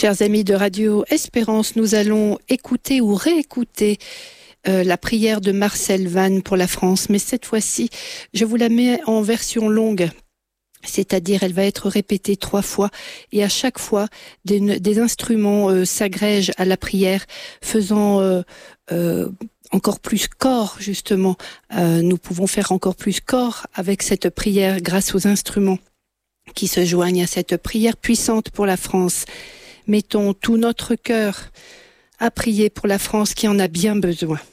Chers amis de Radio Espérance, nous allons écouter ou réécouter la prière de Marcel Vann pour la France. Mais cette fois-ci, je vous la mets en version longue. C'est-à-dire, elle va être répétée 3 fois et à chaque fois, des instruments s'agrègent à la prière, faisant encore plus corps, justement. Nous pouvons faire encore plus corps avec cette prière grâce aux instruments qui se joignent à cette prière puissante pour la France. Mettons tout notre cœur à prier pour la France qui en a bien besoin.